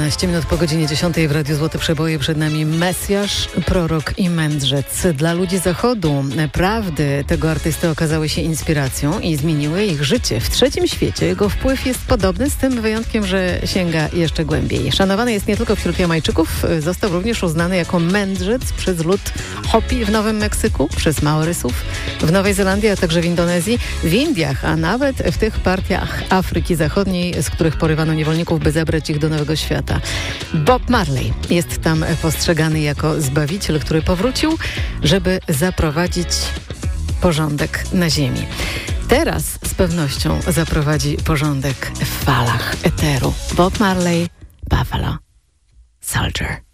12 minut po godzinie 10 w Radiu Złote Przeboje. Przed nami Mesjasz, prorok i mędrzec. Dla ludzi Zachodu prawdy tego artysty okazały się inspiracją i zmieniły ich życie. W trzecim świecie jego wpływ jest podobny, z tym wyjątkiem, że sięga jeszcze głębiej. Szanowany jest nie tylko wśród Jamajczyków, został również uznany jako mędrzec przez lud Hopi w Nowym Meksyku, przez Maorysów w Nowej Zelandii, a także w Indonezji, w Indiach, a nawet w tych partiach Afryki Zachodniej, z których porywano niewolników, by zabrać ich do Nowego Świata. Bob Marley jest tam postrzegany jako zbawiciel, który powrócił, żeby zaprowadzić porządek na ziemi. Teraz z pewnością zaprowadzi porządek w falach eteru. Bob Marley, Buffalo Soldier.